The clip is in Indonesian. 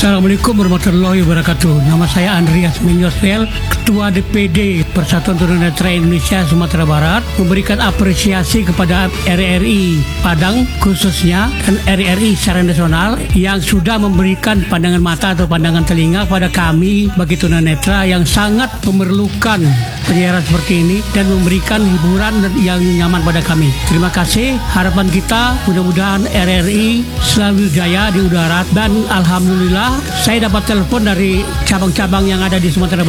Assalamualaikum warahmatullahi wabarakatuh. Nama saya Andreas Menyosvel, Ketua DPD Persatuan Tunanetra Indonesia Sumatera Barat, memberikan apresiasi kepada RRI Padang khususnya dan RRI secara nasional yang sudah memberikan pandangan mata atau pandangan telinga pada kami bagi tunanetra yang sangat memerlukan penyiaran seperti ini dan memberikan hiburan yang nyaman pada kami. Terima kasih. Harapan kita mudah-mudahan RRI selalu jaya di udara, dan alhamdulillah saya dapat telepon dari cabang-cabang yang ada di Sumatera Barat.